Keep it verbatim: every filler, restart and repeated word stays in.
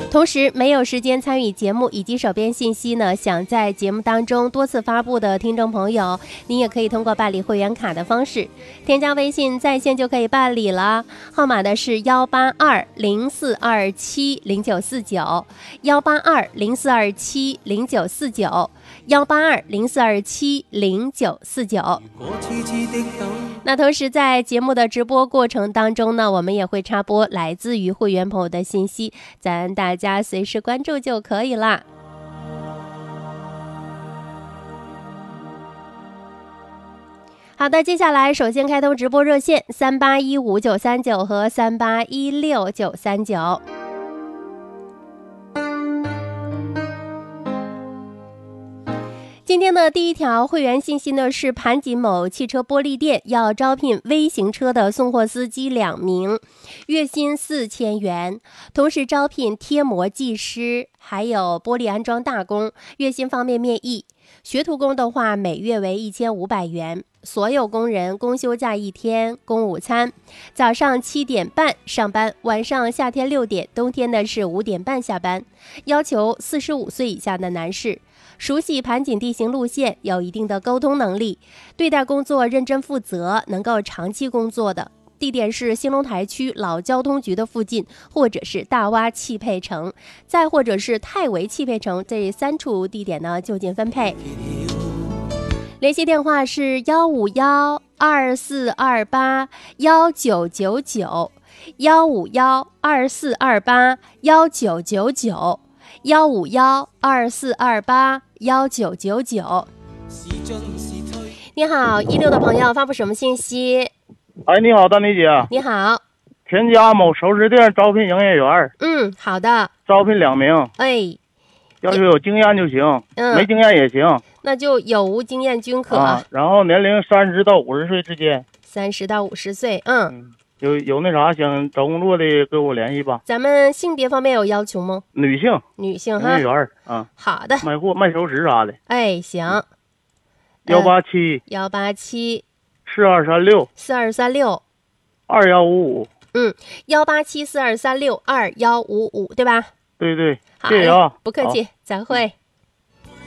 同时没有时间参与节目以及手边信息呢，想在节目当中多次发布的听众朋友，您也可以通过办理会员卡的方式添加微信在线就可以办理了，号码呢是幺八二零四二七零九四九，幺八二零四二七零九四九，幺八二零四二七零九四九。那同时在节目的直播过程当中呢，我们也会插播来自于会员朋友的信息，咱大家随时关注就可以啦。好的，接下来首先开通直播热线三八一五九三九和三八一六九三九。今天的第一条会员信息呢，是盘锦某汽车玻璃店要招聘微型车的送货司机两名，月薪四千元，同时招聘贴膜技师，还有玻璃安装大工，月薪方面面议。学徒工的话，每月为一千五百元，所有工人公休假一天，供午餐，早上七点半上班，晚上夏天六点，冬天呢是五点半下班，要求四十五岁以下的男士。熟悉盘锦地形路线，有一定的沟通能力，对待工作认真负责，能够长期工作的。地点是兴隆台区老交通局的附近，或者是大洼汽配城，再或者是太维汽配城，这三处地点呢就近分配。联系电话是幺五幺二四二八幺九九九，幺五幺二四二八幺九九九，幺五幺二四二八幺九九九。你好，一六的朋友发布什么信息？ 哎，你好，丹妮姐。 你好。 田家某熟食店招聘营业员。 嗯，好的。 招聘两名。 哎， 要求有经验就行， 嗯， 没经验也行。 那就有无经验均可。 啊，然后年龄三十到五十岁之间。 三十到五十岁，嗯。 嗯有有那啥想找工作的跟我联系吧。 咱们性别方面有要求吗？ 女性， 女性哈。 营业员啊。 好的。 卖货卖熟食啥的。 哎，行。 幺八七幺八七四二三六四二三六二幺五五。 嗯，幺八七四二三六二幺五五，对吧？ 对对， 好， 谢谢啊， 不客气，再会。